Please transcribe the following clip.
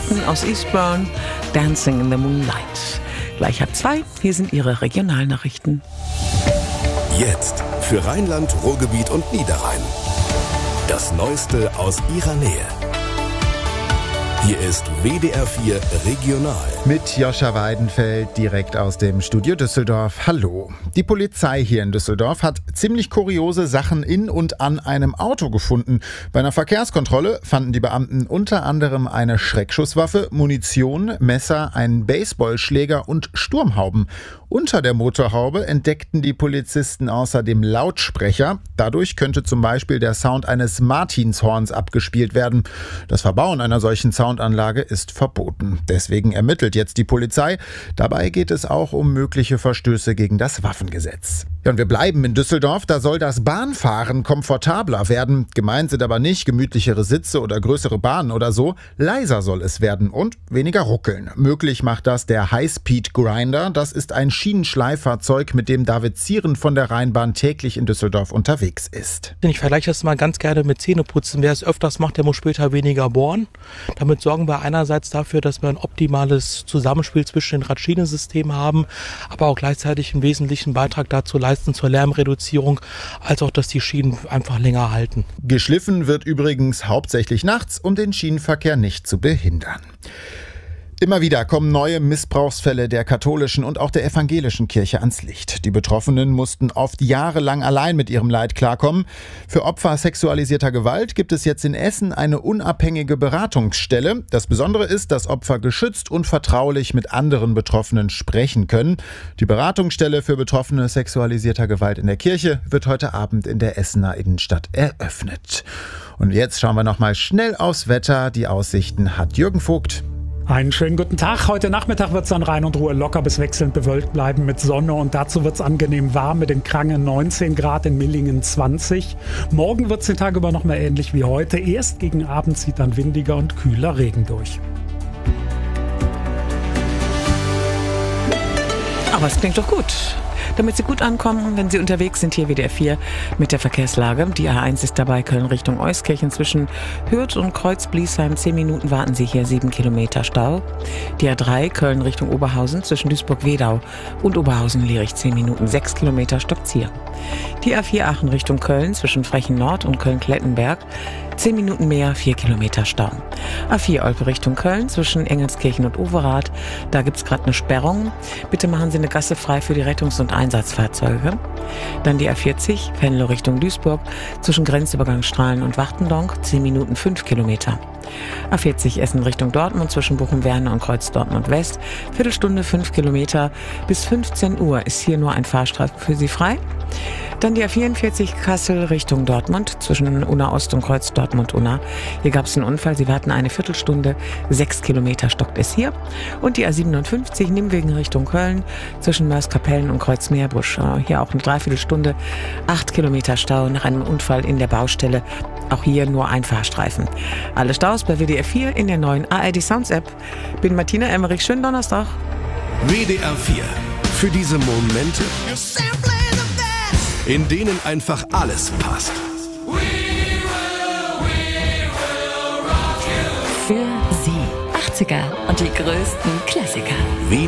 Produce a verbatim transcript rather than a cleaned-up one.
Clinton aus Eastbourne, Dancing in the Moonlight. Gleich halb zwei, hier sind Ihre Regionalnachrichten. Jetzt für Rheinland, Ruhrgebiet und Niederrhein. Das Neueste aus Ihrer Nähe. Hier ist W D R vier Regional. Mit Joscha Weidenfeld direkt aus dem Studio Düsseldorf. Hallo. Die Polizei hier in Düsseldorf hat ziemlich kuriose Sachen in und an einem Auto gefunden. Bei einer Verkehrskontrolle fanden die Beamten unter anderem eine Schreckschusswaffe, Munition, Messer, einen Baseballschläger und Sturmhauben. Unter der Motorhaube entdeckten die Polizisten außerdem Lautsprecher. Dadurch könnte zum Beispiel der Sound eines Martinshorns abgespielt werden. Das Verbauen einer solchen Soundanlage ist verboten. Deswegen ermittelt jetzt die Polizei. Dabei geht es auch um mögliche Verstöße gegen das Waffengesetz. Ja, und wir bleiben in Düsseldorf. Da soll das Bahnfahren komfortabler werden. Gemeint sind aber nicht gemütlichere Sitze oder größere Bahnen oder so. Leiser soll es werden und weniger ruckeln. Möglich macht das der High-Speed Grinder. Das ist ein Schienenschleiffahrzeug, mit dem David Zieren von der Rheinbahn täglich in Düsseldorf unterwegs ist. Ich vergleiche das mal ganz gerne mit Zähneputzen. Wer es öfters macht, der muss später weniger bohren. Damit sorgen wir einerseits dafür, dass wir ein optimales Zusammenspiel zwischen den Radschienensystemen haben, aber auch gleichzeitig einen wesentlichen Beitrag dazu leisten zur Lärmreduzierung, als auch, dass die Schienen einfach länger halten. Geschliffen wird übrigens hauptsächlich nachts, um den Schienenverkehr nicht zu behindern. Immer wieder kommen neue Missbrauchsfälle der katholischen und auch der evangelischen Kirche ans Licht. Die Betroffenen mussten oft jahrelang allein mit ihrem Leid klarkommen. Für Opfer sexualisierter Gewalt gibt es jetzt in Essen eine unabhängige Beratungsstelle. Das Besondere ist, dass Opfer geschützt und vertraulich mit anderen Betroffenen sprechen können. Die Beratungsstelle für Betroffene sexualisierter Gewalt in der Kirche wird heute Abend in der Essener Innenstadt eröffnet. Und jetzt schauen wir noch mal schnell aufs Wetter. Die Aussichten hat Jürgen Vogt. Einen schönen guten Tag. Heute Nachmittag wird es an Rhein und Ruhr locker bis wechselnd bewölkt bleiben mit Sonne und dazu wird es angenehm warm mit in Krangen neunzehn Grad, in Millingen zwanzig. Morgen wird es den Tag über noch mal ähnlich wie heute. Erst gegen Abend zieht dann windiger und kühler Regen durch. Aber es klingt doch gut. Damit Sie gut ankommen, wenn Sie unterwegs sind, hier W D R vier mit der Verkehrslage. Die A eins ist dabei Köln Richtung Euskirchen zwischen Hürth und Kreuz-Bliesheim. Zehn Minuten warten Sie hier, sieben Kilometer Stau. Die A drei Köln Richtung Oberhausen zwischen Duisburg-Wedau und Oberhausen-Lierich. Zehn Minuten, sechs Kilometer Stockzier. Die A vier Aachen Richtung Köln zwischen Frechen-Nord und Köln-Klettenberg. Zehn Minuten mehr, vier Kilometer Stau. A vier Olpe Richtung Köln zwischen Engelskirchen und Overath. Da gibt's gerade eine Sperrung. Bitte machen Sie eine Gasse frei für die Rettungs- und Einsatzfahrzeuge. Dann die A vierzig Venlo Richtung Duisburg zwischen Grenzübergang Strahlen und Wachtendonk. zehn Minuten, fünf Kilometer. A vierzig Essen Richtung Dortmund zwischen Bochum-Werne und Kreuz Dortmund West. Viertelstunde, fünf Kilometer. Bis fünfzehn Uhr ist hier nur ein Fahrstreifen für Sie frei. Dann die A vierundvierzig Kassel Richtung Dortmund zwischen Unna Ost und Kreuz Dortmund-Unna. Hier gab es einen Unfall. Sie warten eine Viertelstunde. Sechs Kilometer stockt es hier. Und die A siebenundfünfzig Nimwegen Richtung Köln zwischen Mörs-Kapellen und Kreuz Meerbusch. Hier auch eine Dreiviertelstunde. Acht Kilometer Stau nach einem Unfall in der Baustelle. Auch hier nur ein Fahrstreifen. Alle Staus bei W D R vier in der neuen A R D Sounds App. Bin Martina Emmerich. Schönen Donnerstag. W D R vier. Für diese Momente, in denen einfach alles passt. Für Sie. achtziger und die größten Klassiker. W